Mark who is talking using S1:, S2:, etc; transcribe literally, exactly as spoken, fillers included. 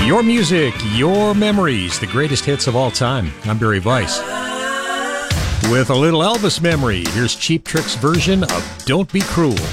S1: Your music, your memories, the greatest hits of all time. I'm Barry Weiss. With a little Elvis memory, here's Cheap Trick's version of Don't Be Cruel.